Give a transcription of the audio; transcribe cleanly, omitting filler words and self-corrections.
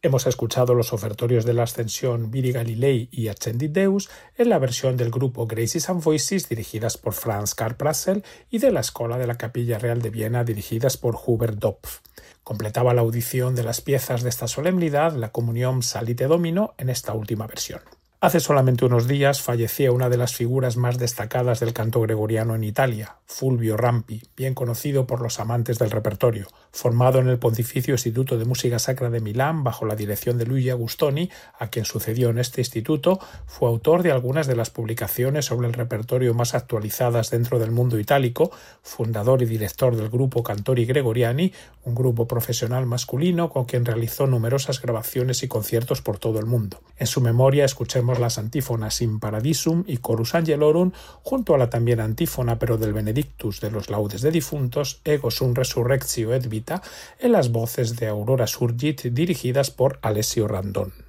Hemos escuchado los ofertorios de la Ascensión Viri Galilei y Accendit Deus en la versión del grupo Graces and Voices dirigidas por Franz Karl-Prassel y de la Escola de la Capilla Real de Viena dirigidas por Hubert Dopf. Completaba la audición de las piezas de esta solemnidad la Comunión Salite Domino en esta última versión. Hace solamente unos días fallecía una de las figuras más destacadas del canto gregoriano en Italia, Fulvio Rampi, bien conocido por los amantes del repertorio. Formado en el Pontificio Instituto de Música Sacra de Milán bajo la dirección de Luigi Agustoni, a quien sucedió en este instituto, fue autor de algunas de las publicaciones sobre el repertorio más actualizadas dentro del mundo itálico, fundador y director del grupo Cantori Gregoriani, un grupo profesional masculino con quien realizó numerosas grabaciones y conciertos por todo el mundo. En su memoria escuchemos las antífonas In Paradisum y Chorus Angelorum, junto a la también antífona pero del Benedictus de los Laudes de Difuntos, Ego sum resurrectio et vita, en las voces de Aurora Surgit dirigidas por Alessio Randon.